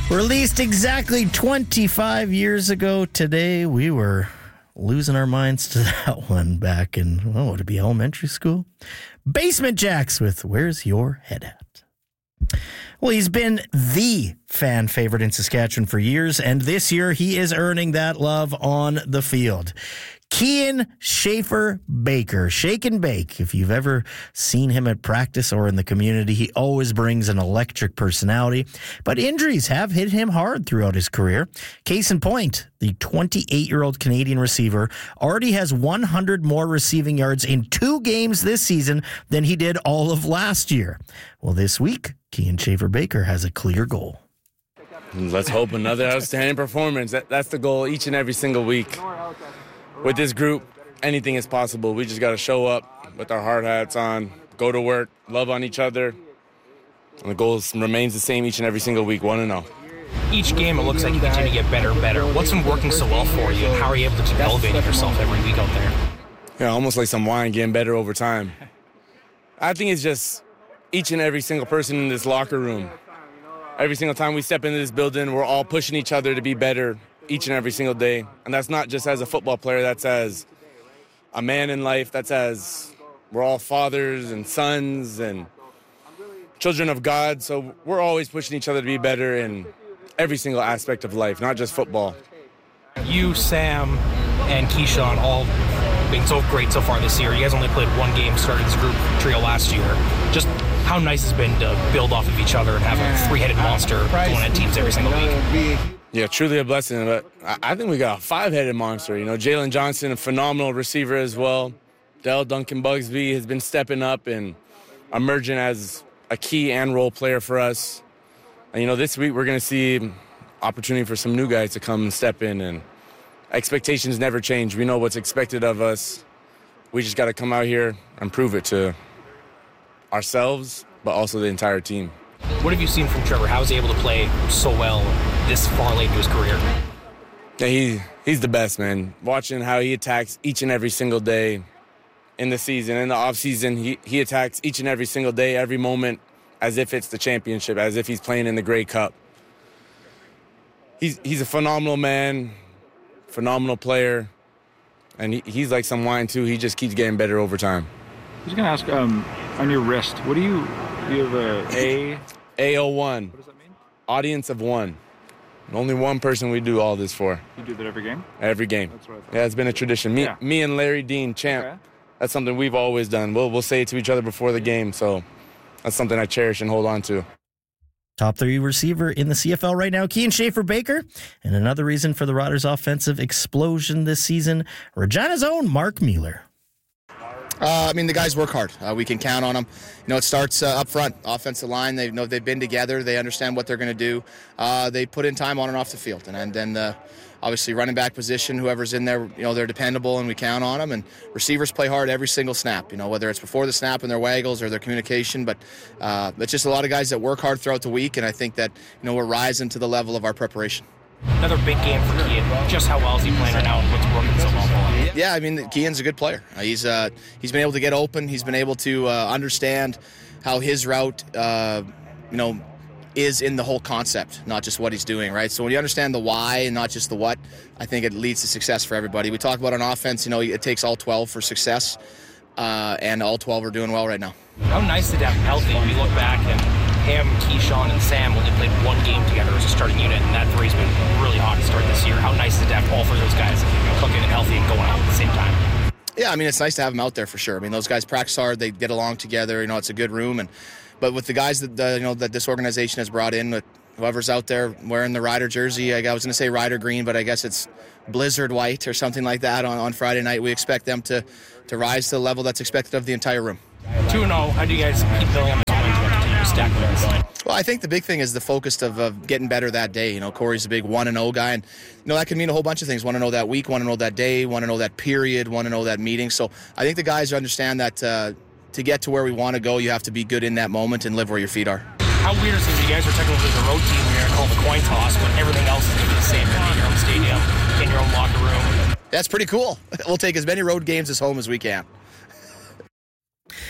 Released exactly 25 years ago today. We were losing our minds to that one back in, would it be elementary school? Basement Jaxx with Where's Your Head At? Well, he's been the fan favorite in Saskatchewan for years, and this year he is earning that love on the field. Kian Schaffer-Baker, Shake and Bake. If you've ever seen him at practice or in the community, he always brings an electric personality. But injuries have hit him hard throughout his career. Case in point, the 28-year-old Canadian receiver already has 100 more receiving yards in 2 games this season than he did all of last year. Well, this week, Kian Schaffer-Baker has a clear goal. Let's hope another outstanding performance. That's the goal each and every single week. With this group, anything is possible. We just got to show up with our hard hats on, go to work, love on each other. And the goal remains the same each and every single week, 1-0. Each game, it looks like you continue to get better and better. What's been working so well for you? How are you able to keep elevating yourself every week out there? Yeah, almost like some wine, getting better over time. I think it's just each and every single person in this locker room. Every single time we step into this building, we're all pushing each other to be better each and every single day. And that's not just as a football player, that's as a man in life, that's as we're all fathers and sons and children of God. So we're always pushing each other to be better in every single aspect of life, not just football. You, Sam, and Keyshawn all been so great so far this year. You guys only played 1 game, started this group trio last year. Just how nice it's been to build off of each other and have a 3-headed monster going at teams every single week. Yeah, truly a blessing. But I think we got a 5-headed monster. You know, Jalen Johnson, a phenomenal receiver as well. Dell Duncan Bugsby has been stepping up and emerging as a key and role player for us. And, you know, this week we're going to see opportunity for some new guys to come and step in. And expectations never change. We know what's expected of us. We just got to come out here and prove it to ourselves, but also the entire team. What have you seen from Trevor? How is he able to play so well this far late into his career? Yeah, he's the best, man. Watching how he attacks each and every single day in the season, in the offseason, he attacks each and every single day, every moment, as if it's the championship, as if he's playing in the Grey Cup. He's a phenomenal man, phenomenal player, and he's like some wine, too. He just keeps getting better over time. I was going to ask, on your wrist, what do you have a AO1. What does that mean? Audience of 1. And only one person we do all this for. You do that every game? Every game. That's what I thought. Yeah, it's been a tradition. Me and Larry Dean, champ. Okay. That's something we've always done. We'll say it to each other before the game, so that's something I cherish and hold on to. Top 3 receiver in the CFL right now, Kian Schaffer-Baker. And another reason for the Riders' offensive explosion this season, Regina's own Mark Mueller. The guys work hard. We can count on them. You know, it starts up front, offensive line. They know they've been together. They understand what they're going to do. They put in time on and off the field. And then obviously running back position, whoever's in there, you know, they're dependable and we count on them. And receivers play hard every single snap, you know, whether it's before the snap and their waggles or their communication. But it's just a lot of guys that work hard throughout the week. And I think that, you know, we're rising to the level of our preparation. Another big game for Kian. Just how well is he playing right now and what's working so well for him? Yeah, Kian's a good player. He's been able to get open. He's been able to understand how his route, is in the whole concept, not just what he's doing, right? So when you understand the why and not just the what, I think it leads to success for everybody. We talk about on offense, you know, it takes all 12 for success, and all 12 are doing well right now. How nice to have him healthy. We look back and him, Keyshawn, and Sam only played 1 game together as a starting unit, and that three's been really hot to start this year. How nice is it to have all 3 of those guys cooking and healthy and going out at the same time? Yeah, it's nice to have them out there for sure. Those guys practice hard, they get along together. You know, it's a good room, but with the guys that that this organization has brought in, with whoever's out there wearing the Rider jersey, I was going to say Rider green, but I guess it's Blizzard white or something like that on Friday night. We expect them to rise to the level that's expected of the entire room. 2-0. How do you guys keep building on this momentum and continue to stack wins? Well, I think the big thing is the focus of getting better that day. You know, Corey's a big 1-0 guy, and that can mean a whole bunch of things. Want to know that week, want to know that day, want to know that period, want to know that meeting. So I think the guys understand that to get to where we want to go, you have to be good in that moment and live where your feet are. How weird is it? You guys are technically the road team. You're going to call the coin toss, but everything else is going to be the same in your own stadium, in your own locker room. That's pretty cool. We'll take as many road games as home as we can.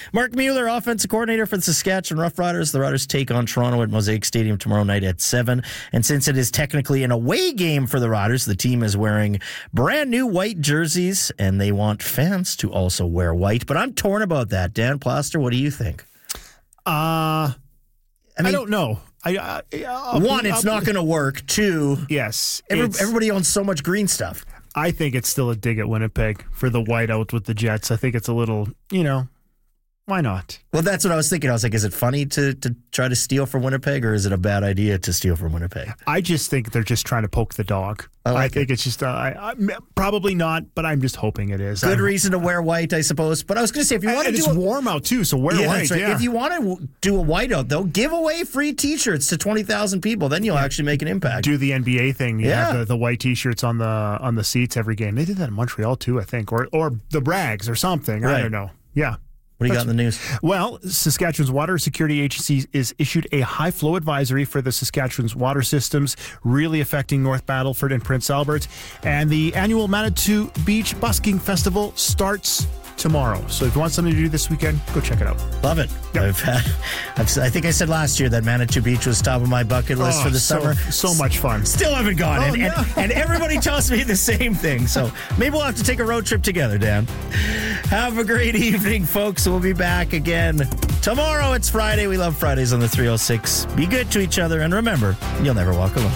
Mark Mueller, offensive coordinator for the Saskatchewan Roughriders. The Riders take on Toronto at Mosaic Stadium tomorrow night at 7. And since it is technically an away game for the Riders, the team is wearing brand new white jerseys, and they want fans to also wear white. But I'm torn about that. Dan Plaster, what do you think? I don't know. One, it's not going to work. Two, yes, everybody owns so much green stuff. I think it's still a dig at Winnipeg for the whiteout with the Jets. I think it's a little, why not? Well, that's what I was thinking. I was like, is it funny to try to steal from Winnipeg, or is it a bad idea to steal from Winnipeg? I just think they're just trying to poke the dog. I think it's just probably not, but I'm just hoping it is. Good reason to wear white, I suppose. But I was going to say, if you want to do it's warm out too, so wear white. That's right. Yeah. If you want to do a whiteout, though, give away free T-shirts to 20,000 people. Then you'll actually make an impact. Do the NBA thing. You Yeah. have the white T-shirts on the seats every game. They did that in Montreal too, I think, or the Brags or something. Right. I don't know. Yeah. What do you got in the news? Well, Saskatchewan's Water Security Agency is issued a high flow advisory for the Saskatchewan's water systems, really affecting North Battleford and Prince Albert. And the annual Manitou Beach Busking Festival starts tomorrow. So if you want something to do this weekend, go check it out. Love it. Yep. I think I said last year that Manitou Beach was top of my bucket list for the summer. So much fun. Still haven't gone. And everybody tells me the same thing. So maybe we'll have to take a road trip together, Dan. Have a great evening, folks. We'll be back again tomorrow. It's Friday. We love Fridays on the 306. Be good to each other. And remember, you'll never walk alone.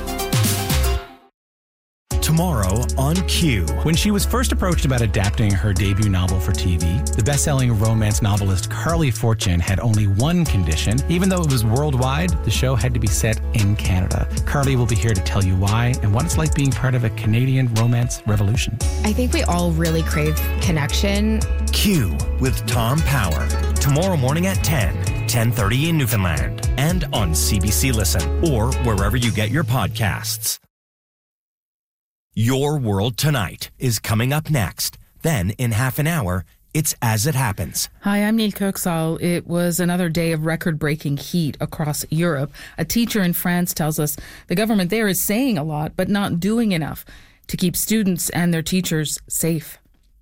Tomorrow on Q. When she was first approached about adapting her debut novel for TV, the best-selling romance novelist Carly Fortune had only one condition. Even though it was worldwide, the show had to be set in Canada. Carly will be here to tell you why and what it's like being part of a Canadian romance revolution. I think we all really crave connection. Q with Tom Power. Tomorrow morning at 10:30 in Newfoundland. And on CBC Listen or wherever you get your podcasts. Your World Tonight is coming up next. Then, in half an hour, it's As It Happens. Hi, I'm Neil Kirksall. It was another day of record-breaking heat across Europe. A teacher in France tells us the government there is saying a lot, but not doing enough to keep students and their teachers safe.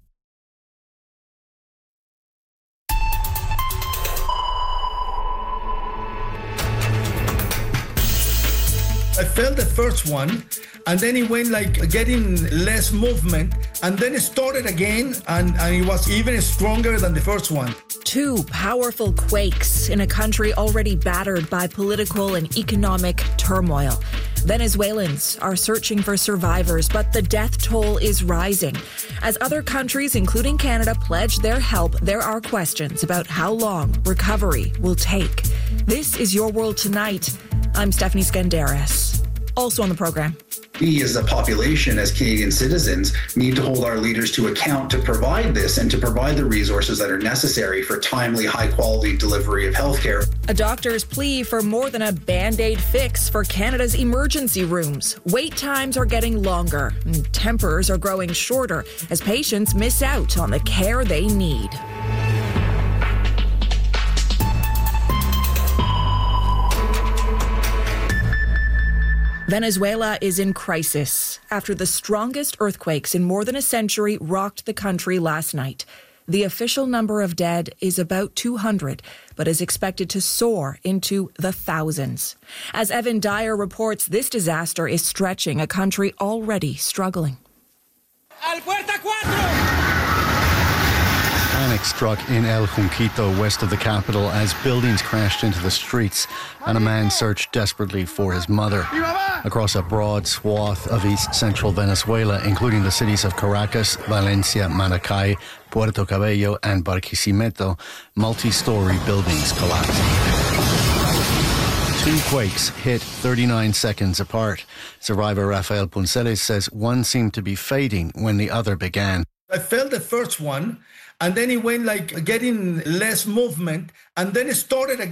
I felt the first one, and then it went like getting less movement, and then it started again, and it was even stronger than the first one. Two powerful quakes in a country already battered by political and economic turmoil. Venezuelans are searching for survivors, but the death toll is rising. As other countries, including Canada, pledge their help, there are questions about how long recovery will take. This is Your World Tonight. I'm Stephanie Skandaris. Also on the program. We as a population, as Canadian citizens, need to hold our leaders to account to provide this and to provide the resources that are necessary for timely, high-quality delivery of healthcare. A doctor's plea for more than a Band-Aid fix for Canada's emergency rooms. Wait times are getting longer, and tempers are growing shorter as patients miss out on the care they need. Venezuela is in crisis after the strongest earthquakes in more than a century rocked the country last night. The official number of dead is about 200, but is expected to soar into the thousands. As Evan Dyer reports, this disaster is stretching a country already struggling. Panic struck in El Junquito, west of the capital, as buildings crashed into the streets and a man searched desperately for his mother. Across a broad swath of east-central Venezuela, including the cities of Caracas, Valencia, Maracay, Puerto Cabello, and Barquisimeto, multi-story buildings collapsed. Two quakes hit 39 seconds apart. Survivor Rafael Punceles says one seemed to be fading when the other began. I felt the first one, and then it went like getting less movement, and then it started again.